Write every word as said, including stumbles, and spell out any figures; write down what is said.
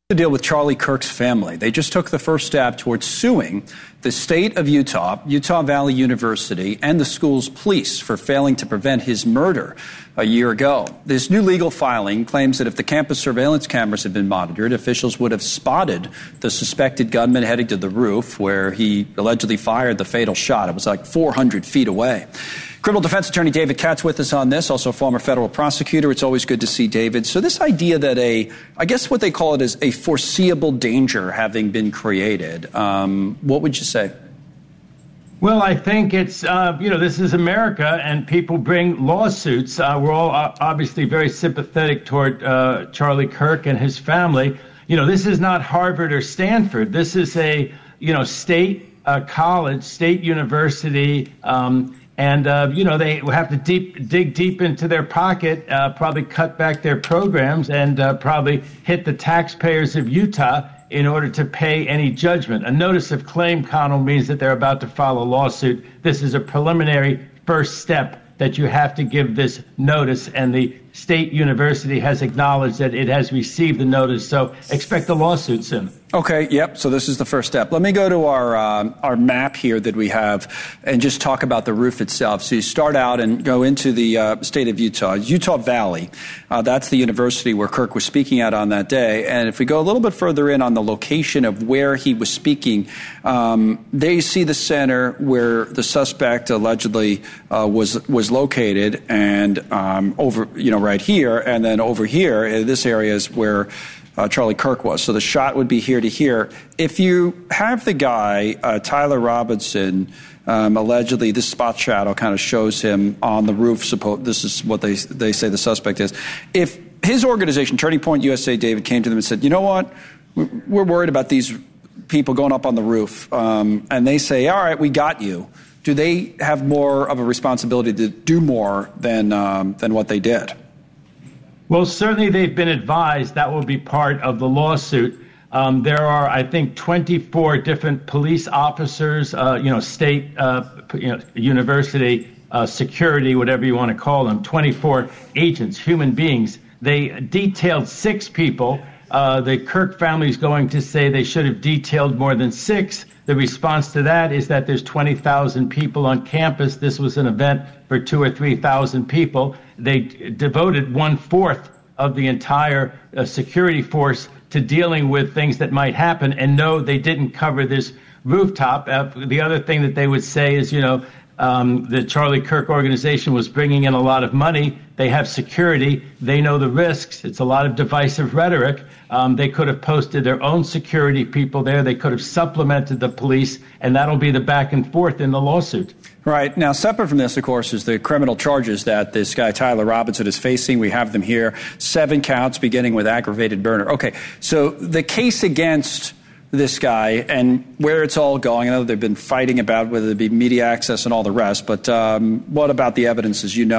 The deal with Charlie Kirk's family. They just took the first step towards suing the state of Utah, Utah Valley University, and the school's police for failing to prevent his murder a year ago. This new legal filing claims that if the campus surveillance cameras had been monitored, officials would have spotted the suspected gunman heading to the roof where he allegedly fired the fatal shot. It was like four hundred feet away. Criminal defense attorney David Katz with us on this, also a former federal prosecutor. It's always good to see David. So this idea that a, I guess what they call it is a foreseeable danger having been created, um, what would you say? Well, I think it's, uh, you know, this is America and people bring lawsuits. Uh, we're all obviously very sympathetic toward uh, Charlie Kirk and his family. You know, this is not Harvard or Stanford. This is a, you know, state uh, college, state university, um, And, uh, you know, they have to deep, dig deep into their pocket, uh, probably cut back their programs and uh, probably hit the taxpayers of Utah in order to pay any judgment. A notice of claim, Connell, means that they're about to file a lawsuit. This is a preliminary first step that you have to give this notice, and the state university has acknowledged that it has received the notice, so expect a lawsuit soon. Okay, yep, so this is the first step. Let me go to our uh, our map here that we have and just talk about the roof itself. So you start out and go into the uh, state of Utah, Utah Valley. Uh, that's the university where Kirk was speaking at on that day. And if we go a little bit further in on the location of where he was speaking, um, there you see the center where the suspect allegedly uh, was was located, and um, over, you know, right here, and then over here, this area is where Uh, Charlie Kirk was. So the shot would be here to here. If you have the guy, uh, Tyler Robinson, um, allegedly, this spot shadow kind of shows him on the roof. Suppo- this is what they they say the suspect is. If his organization, Turning Point U S A, David, came to them and said, you know what, we're worried about these people going up on the roof, um, and they say, all right, we got you, do they have more of a responsibility to do more than um, than what they did? Well, certainly they've been advised that will be part of the lawsuit. Um, there are, I think, twenty-four different police officers, uh, you know, state, uh, you know, university, uh, security, whatever you want to call them, twenty-four agents, human beings. They detailed six people. Uh, the Kirk family is going to say they should have detailed more than six. The response to that is that there's twenty thousand people on campus. This was an event for two or three thousand people. They d- devoted one fourth of the entire uh, security force to dealing with things that might happen. And no, they didn't cover this rooftop. Uh, the other thing that they would say is, you know, um, the Charlie Kirk organization was bringing in a lot of money. They have security. They know the risks. It's a lot of divisive rhetoric. Um, they could have posted their own security people there. They could have supplemented the police, and that'll be the back and forth in the lawsuit. Right. Now, separate from this, of course, is the criminal charges that this guy, Tyler Robinson, is facing. We have them here. Seven counts, beginning with aggravated murder. Okay. So the case against this guy and where it's all going, I know they've been fighting about whether it be media access and all the rest, but um, what about the evidence, as you know?